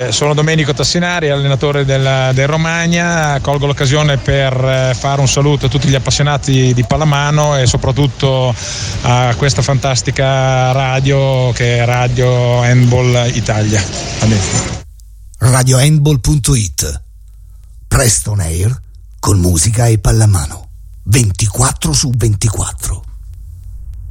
Sono Domenico Tassinari, allenatore del Romagna. Colgo l'occasione per fare un saluto a tutti gli appassionati di pallamano e soprattutto a questa fantastica radio che è Radio Handball Italia. RadioHandball.it. Presto on air con musica e pallamano 24/24.